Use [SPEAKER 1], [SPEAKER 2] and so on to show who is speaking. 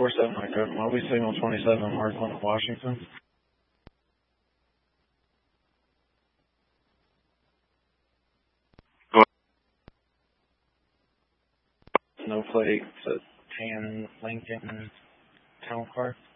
[SPEAKER 1] 47 Micro, Moby Signal 27, Markland, Washington.
[SPEAKER 2] Go
[SPEAKER 1] No plate, it's a tan Lincoln town car.